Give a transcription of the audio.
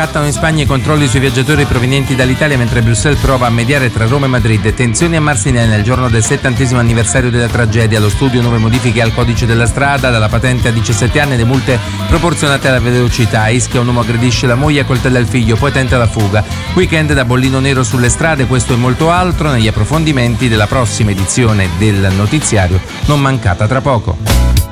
scattano in Spagna i controlli sui viaggiatori provenienti dall'Italia mentre Bruxelles prova a mediare tra Roma e Madrid. Tensioni a Marcinelle nel giorno del 70° anniversario della tragedia. Allo studio nuove modifiche al codice della strada, dalla patente a 17 anni e le multe proporzionate alla velocità. A Ischia un uomo aggredisce la moglie e coltella il figlio, poi tenta la fuga. Weekend da bollino nero sulle strade, questo e molto altro negli approfondimenti della prossima edizione del notiziario, non mancata tra poco.